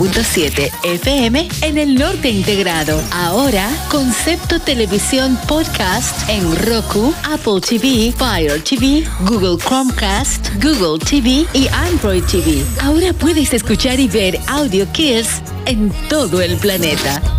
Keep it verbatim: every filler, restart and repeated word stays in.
punto siete F M en el norte integrado. Ahora, Concepto Televisión Podcast en Roku, Apple T V, Fire T V, Google Chromecast, Google T V y Android T V. Ahora puedes escuchar y ver Audio Kids en todo el planeta.